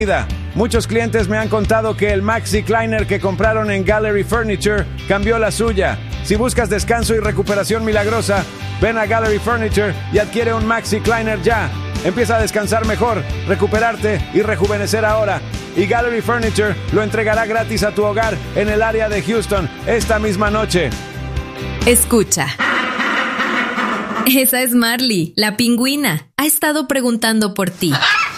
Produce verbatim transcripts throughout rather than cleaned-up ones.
Muchos clientes me han contado que el Maxi Kleiner que compraron en Gallery Furniture cambió la suya. Si buscas descanso y recuperación milagrosa, ven a Gallery Furniture y adquiere un Maxi Kleiner ya. Empieza a descansar mejor, recuperarte y rejuvenecer ahora. Y Gallery Furniture lo entregará gratis a tu hogar en el área de Houston esta misma noche. Escucha. Esa es Marley, la pingüina. Ha estado preguntando por ti.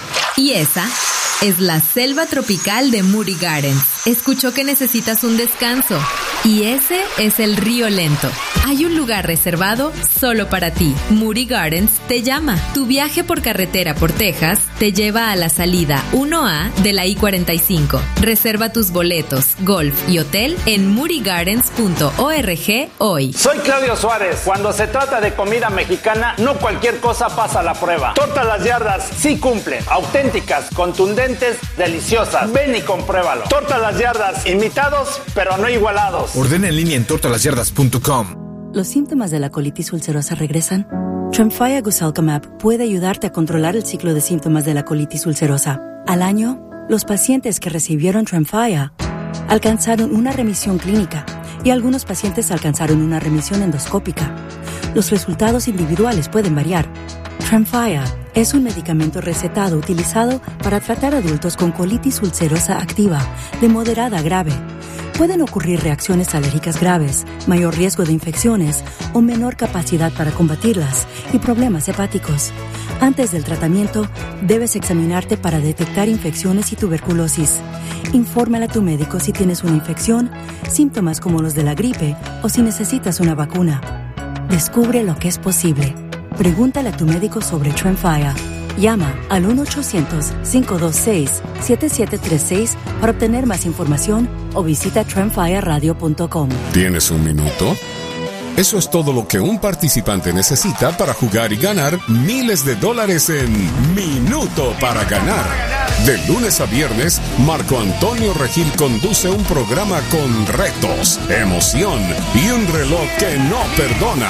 Y esa es la selva tropical de Moody Gardens. Escuchó que necesitas un descanso. Y ese es el río Lento. Hay un lugar reservado solo para ti. Moody Gardens te llama. Tu viaje por carretera por Texas te lleva a la salida uno A de la I cuarenta y cinco. Reserva tus boletos, golf y hotel en moody gardens punto org hoy. Soy Claudio Suárez. Cuando se trata de comida mexicana, no cualquier cosa pasa la prueba. Tortas Las Yardas sí cumplen. Auténticas, contundentes, deliciosas. Ven y compruébalo. Tortas Las Yardas, imitados, pero no igualados. Ordena en línea en tortas las yardas punto com. ¿Los síntomas de la colitis ulcerosa regresan? Tremfya Guselkumab puede ayudarte a controlar el ciclo de síntomas de la colitis ulcerosa. Al año, los pacientes que recibieron Tremfya alcanzaron una remisión clínica y algunos pacientes alcanzaron una remisión endoscópica. Los resultados individuales pueden variar. Tremfya es un medicamento recetado utilizado para tratar adultos con colitis ulcerosa activa de moderada a grave. Pueden ocurrir reacciones alérgicas graves, mayor riesgo de infecciones o menor capacidad para combatirlas y problemas hepáticos. Antes del tratamiento, debes examinarte para detectar infecciones y tuberculosis. Infórmale a tu médico si tienes una infección, síntomas como los de la gripe o si necesitas una vacuna. Descubre lo que es posible. Pregúntale a tu médico sobre Tremfya. Llama al uno ochocientos, cinco dos seis, siete siete tres seis para obtener más información o visita tremfya radio punto com. ¿Tienes un minuto? Eso es todo lo que un participante necesita para jugar y ganar miles de dólares en Minuto para Ganar. De lunes a viernes, Marco Antonio Regil conduce un programa con retos, emoción y un reloj que no perdona.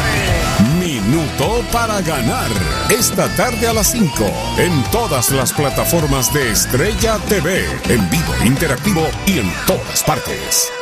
Minuto para Ganar. Esta tarde a las cinco en todas las plataformas de Estrella T V, en vivo, interactivo y en todas partes.